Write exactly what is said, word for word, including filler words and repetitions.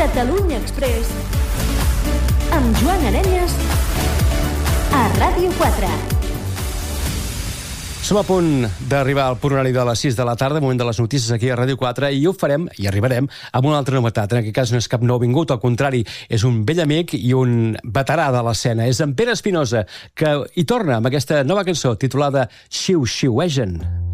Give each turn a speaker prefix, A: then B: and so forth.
A: Catalunya Express amb Joan Arenyes a Ràdio quatre.
B: Som a punt d'arribar al punt horari de les sis de la tarda, moment de les notícies aquí a Ràdio quatre, i ho farem, i arribarem, amb una altra novetat. En aquest cas no és cap nouvingut, al contrari, és un vell amic i un veterà de l'escena. És en Pere Espinosa, que hi torna amb aquesta nova cançó titulada Xiu-xiuegen.